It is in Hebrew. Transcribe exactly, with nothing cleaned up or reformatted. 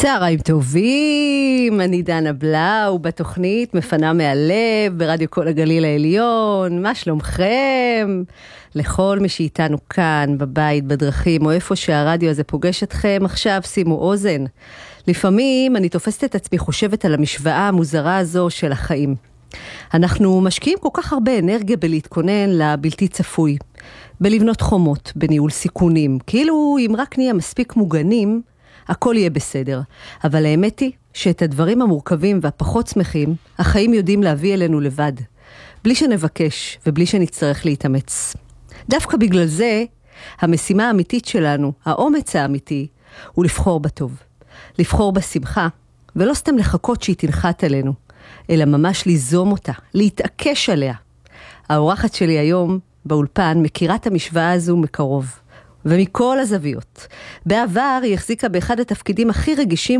צהריים טובים, אני דנה בלאו, בתוכנית מפנה מהלב, ברדיו כל הגליל העליון. מה שלומכם? לכל מי שאיתנו כאן, בבית, בדרכים, או איפה שהרדיו הזה פוגש אתכם, עכשיו שימו אוזן. לפעמים אני תופסת את עצמי חושבת על המשוואה המוזרה הזו של החיים. אנחנו משקיעים כל כך הרבה אנרגיה בלהתכונן לבלתי צפוי, בלבנות חומות, בניהול סיכונים, כאילו אם רק נהיה מספיק מוגנים, הכל יהיה בסדר. אבל האמת היא שאת הדברים המורכבים והפחות שמחים, החיים יודעים להביא אלינו לבד, בלי שנבקש ובלי שנצטרך להתאמץ. דווקא בגלל זה, המשימה האמיתית שלנו, האומץ האמיתי, הוא לבחור בטוב. לבחור בשמחה, ולא סתם לחכות שהיא תנחת עלינו, אלא ממש ליזום אותה, להתעקש עליה. האורחת שלי היום באולפן מכירה את המשוואה הזו מקרוב, ומכל הזוויות. בעבר היא החזיקה באחד התפקידים הכי רגישים